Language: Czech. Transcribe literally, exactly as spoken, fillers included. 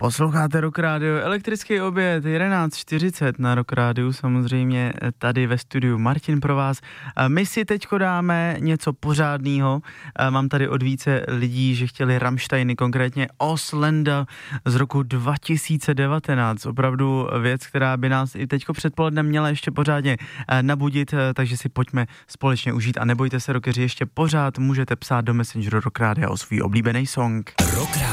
Posloucháte Rock Radio, elektrický oběd, jedenáct čtyřicet na Rock Radio, samozřejmě tady ve studiu Martin pro vás. My si teďko dáme něco pořádného. Mám tady od více lidí, že chtěli Rammsteiny, konkrétně Ausländer z roku dva tisíce devatenáct. Opravdu věc, která by nás i teďko předpoledne měla ještě pořádně nabudit, takže si pojďme společně užít a nebojte se, rockeři, ještě pořád můžete psát do Messengeru Rock Radio o svůj oblíbený song. Rock